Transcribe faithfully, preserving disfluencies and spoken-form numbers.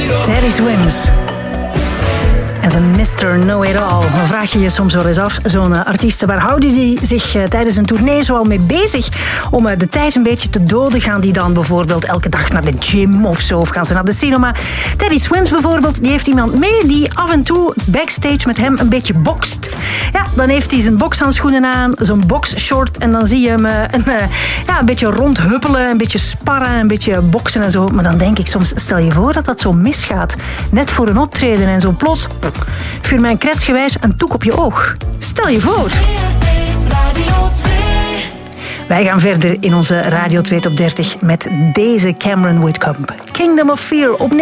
Teddy Swims. En zijn mister Know-It-All. Dan vraag je je soms wel eens af, zo'n uh, artiest, waar houden die zich uh, tijdens een tournee zoal mee bezig om uh, de tijd een beetje te doden? Gaan die dan bijvoorbeeld elke dag naar de gym of zo? Of gaan ze naar de cinema? Teddy Swims bijvoorbeeld, die heeft iemand mee die af en toe backstage met hem een beetje bokst. Ja, dan heeft hij zijn bokshandschoenen aan, zo'n boxshort en dan zie je hem uh, een, uh, ja, een beetje rondhuppelen, een beetje sparren, een beetje boksen en zo. Maar dan denk ik soms, stel je voor dat dat zo misgaat. Net voor een optreden en zo plots, vuur mij kretsgewijs een toek op je oog. Stel je voor. Wij gaan verder in onze Radio twee Top dertig met deze Cameron Whitcomb. Kingdom of Fear op